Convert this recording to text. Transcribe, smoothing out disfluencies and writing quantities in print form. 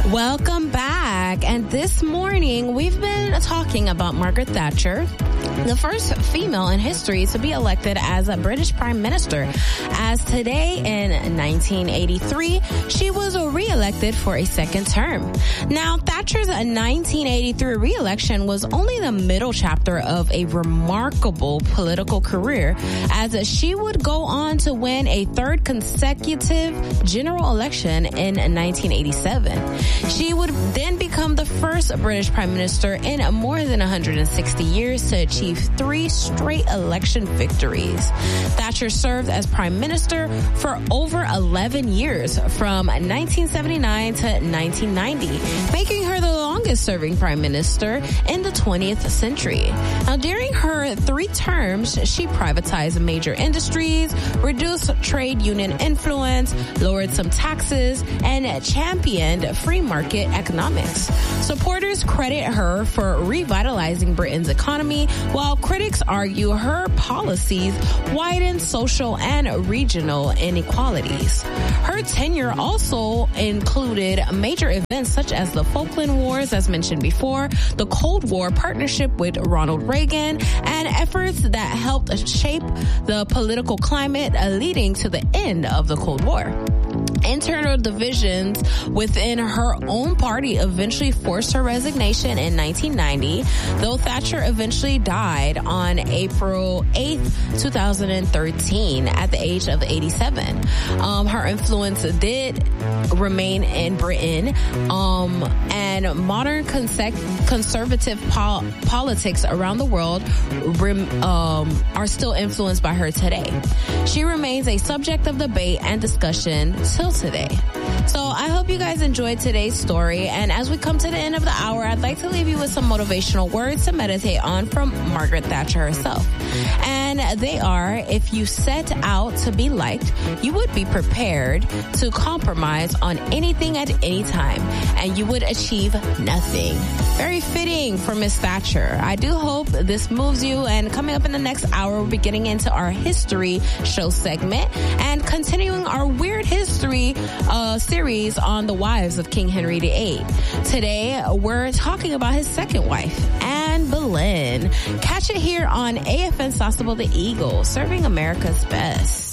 Welcome back. And this morning, we've been talking about Margaret Thatcher, the first female in history to be elected as a British Prime Minister. As today in 1983, she was re-elected for a second term. Now, Thatcher's 1983 re-election was only the middle chapter of a remarkable political career, as she would go on to win a third consecutive general election in 1987. She would then become the first British Prime Minister in more than 160 years to achieve 3 straight election victories. Thatcher served as Prime Minister for over 11 years, from 1979 to 1990, making her the longest-serving Prime Minister in the 20th century. Now, during her 3 terms, she privatized major industries, reduced trade union influence, lowered some taxes, and championed free market economics. Supporters credit her for revitalizing Britain's economy, while critics argue her policies widened social and regional inequalities. Her tenure also included major events such as the Falkland Wars, as mentioned before, the Cold War partnership with Ronald Reagan, and efforts that helped shape the political climate leading to the end of the Cold War. Internal divisions within her own party eventually forced her resignation in 1990, though Thatcher eventually died on April 8, 2013 at the age of 87. Her influence did remain in Britain, and modern conservative politics around the world are still influenced by her today. She remains a subject of debate and discussion till today. So I hope you guys enjoyed today's story. And as we come to the end of the hour, I'd like to leave you with some motivational words to meditate on from Margaret Thatcher herself. And they are, if you set out to be liked, you would be prepared to compromise on anything at any time, and you would achieve nothing. Very fitting for Miss Thatcher. I do hope this moves you. And coming up in the next hour, we'll be getting into our history show segment and continuing our weird history series on the wives of King Henry VIII. Today, we're talking about his second wife, Anne Boleyn. Catch it here on AFN Sasebo the Eagle, serving America's best.